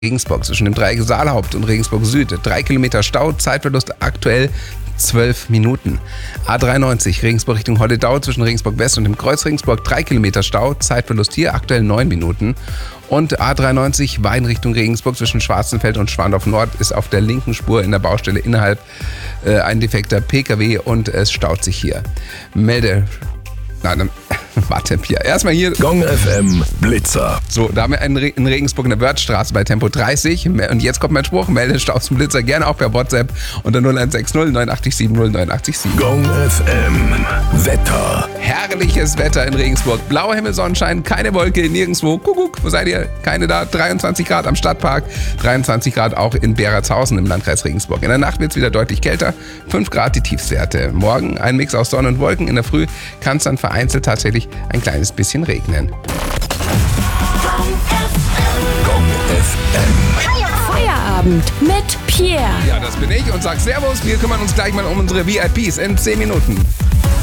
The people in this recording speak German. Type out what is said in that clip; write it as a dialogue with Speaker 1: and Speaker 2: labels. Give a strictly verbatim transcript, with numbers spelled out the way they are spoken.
Speaker 1: Regensburg zwischen dem Dreieck Saalhaupt und Regensburg Süd. Drei Kilometer Stau, Zeitverlust aktuell zwölf Minuten. A dreiundneunzig Regensburg Richtung Holledau zwischen Regensburg West und dem Kreuz Regensburg. Drei Kilometer Stau, Zeitverlust hier aktuell neun Minuten. Und A dreiundneunzig Wein Richtung Regensburg zwischen Schwarzenfeld und Schwandorf Nord ist auf der linken Spur in der Baustelle innerhalb äh, ein defekter P K W und es staut sich hier. Melde... Nein, warte, Pierre. Erstmal hier.
Speaker 2: Gong F M Blitzer.
Speaker 1: So, da haben wir in, Re in Regensburg in der Wörthstraße bei Tempo dreißig. Und jetzt kommt mein Spruch. Melde Staus zum Blitzer gerne auch per WhatsApp unter null eins sechs null neun acht sieben null neun acht sieben.
Speaker 2: Gong F M Wetter.
Speaker 1: Herrliches Wetter in Regensburg. Blauer Himmel, Sonnenschein, keine Wolke, nirgendwo. Kuckuck, wo seid ihr? Keine da. dreiundzwanzig Grad am Stadtpark, dreiundzwanzig Grad auch in Beratshausen im Landkreis Regensburg. In der Nacht wird es wieder deutlich kälter. fünf Grad die Tiefstwerte. Morgen ein Mix aus Sonne und Wolken. In der Früh kann es dann vereinzelt tatsächlich ein kleines bisschen regnen.
Speaker 2: Gong F M.
Speaker 3: Feierabend mit Pierre.
Speaker 1: Ja, das bin ich und sag Servus. Wir kümmern uns gleich mal um unsere V I Ps in zehn Minuten.